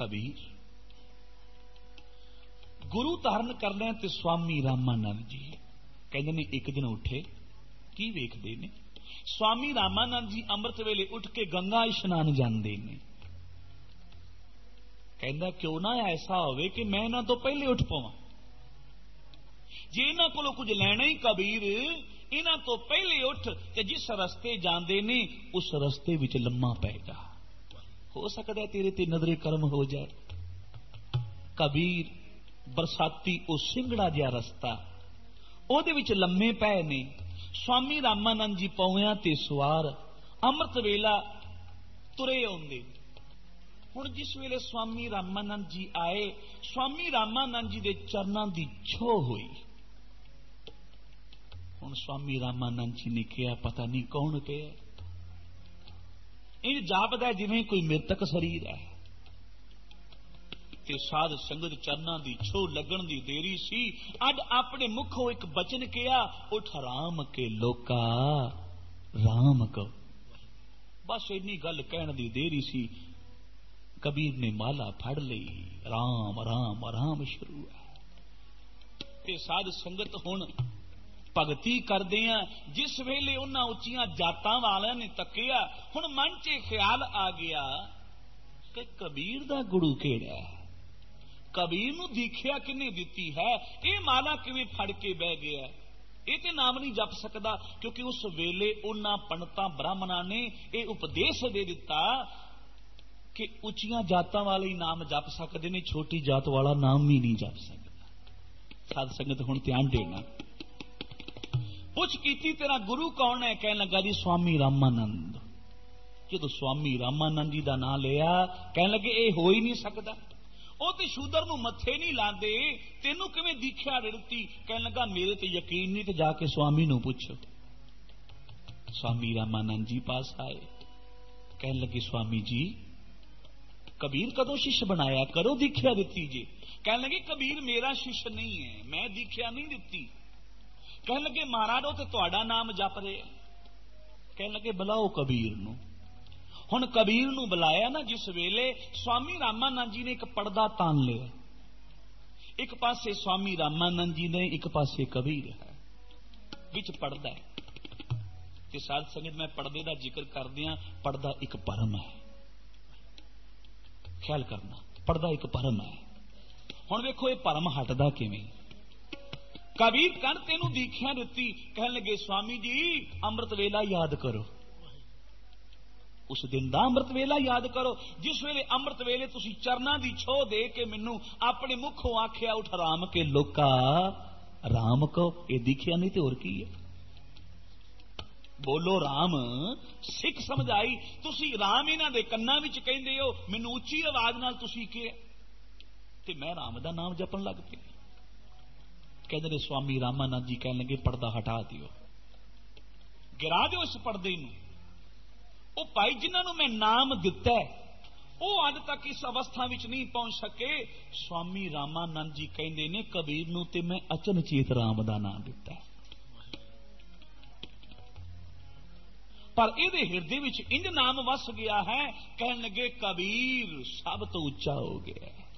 कबीर गुरु धारण करने ते स्वामी रामानंद जी कहते ने एक दिन उठे की वेखते ने स्वामी रामानंद जी अमृत वेले उठ के गंगा इशनान जाते ने कहता क्यों ना ऐसा होवे कि मैं इन्हां तो पहले उठ पवां जे इन्हां कोलों कुछ लैना ही कबीर इन्हां तो पहले उठ ते जिस रस्ते जांदे ने उस रस्ते विच लम्मा पै जा हो सकता है तेरे ते नजरे करम हो जाए। कबीर बरसाती ओ सिंगड़ा जिहा रस्ता ओदे विच लम्मे पै ने स्वामी रामानंद जी पौया ते सवार अमृत वेला तुरे आउंदे। हुण जिस वेले स्वामी रामानंद जी आए स्वामी रामानंद जी दे चरनां दी छो हुई। हुण स्वामी रामानंद जी ने कहा पता नहीं कौन पे इंज जापदा जिवें कोई मृतक शरीर है ते साध संगत चरनां दी छो लगन दी देरी सी अज अपने मुखों एक बचन किया उठ राम के लोका राम को बस इन्नी गल कहण दी देरी सी कबीर ने माला फड़ लई राम राम राम शुरू है ते साध संगत हुण भगती करदे हैं। जिस वेले उन्हां उच्चियां जातां वालियां ने तकिया हुण मन च ख्याल आ गया कि कबीर दा गुरु किहड़ा है कबीर नूं दीखिया किन्ने दिती है ये माला किवें फड़ के बह गया ये ते नाम नहीं जप सकदा क्योंकि उस वेले उन्हां पंडितां ब्राह्मणां ने ये उपदेश दे दिता कि उच्चियां जातां वाले ही नाम जप सकते ने छोटी जात वाला नाम भी नहीं जप सकता। साध संगत हुण ध्यान देना पुछ कीती तेरा गुरु कौन है कहने लगा जी स्वामी रामानंद। जो स्वामी रामानंद जी का नाम लिया कहने लगे ये हो ही नहीं सकता वो तो शूदर नूं मत्थे नहीं लांदे तेनू किवें दीख्या दित्ती कहने लगा मेरे ते यकीन नहीं ते जाके स्वामी नूं पुछ। स्वामी रामानंद जी पास आए कहने लगे स्वामी जी कबीर कदों शिष्य बनाया करो दीख्या दित्ती जी। कहने लगे कबीर मेरा शिष्य नहीं है मैं दीख्या नहीं दित्ती। कहने लगे महाराज वो तो तुहाडा नाम जप रहे कहने लगे बुलाओ कबीर नूं। हुण कबीर नूं बुलाया ना जिस वेले स्वामी रामानंद जी ने एक पर्दा तान लिया एक पासे स्वामी रामानंद जी ने एक पासे कबीर है विच पर्दा है ते साध संगत मैं पर्दे का जिक्र करदियां पर्दा एक भरम है ख्याल करना पर्दा एक भरम है। हुण वेखो ये भरम हटदा किवें कबीर कण तेनू दीख्या दित्ती कहने लगे स्वामी जी अमृत वेला याद करो उस दिन दा अमृत वेला याद करो जिस वेले अमृत वेले तुसी चरना दी छो दे के मैनू अपने मुखों आख्या उठ राम के लोका राम को ये दीख्या नहीं तो होर की है बोलो राम सिख समझ आई तुसी राम इन्हां दे कन्नां विच कहिंदे हो मैनू उच्ची आवाज नाल तुसी कहा ते मैं राम दा नाम जपन लग पिया। कहते स्वामी रामानंद जी कहने लगे पर्दा हटा दियो गिरा दो इस पर्दे नूं। ओ भाई जिन्होंने मैं नाम दिता वो अज तक इस अवस्था विच नहीं पहुंच सके। स्वामी रामानंद जी कहते ने कबीर नूं ते मैं अचनचेत राम दा नाम दिता पर इहदे हिरदे विच इंज नाम वस गया है कहने लगे कबीर सब तो उच्चा हो गया है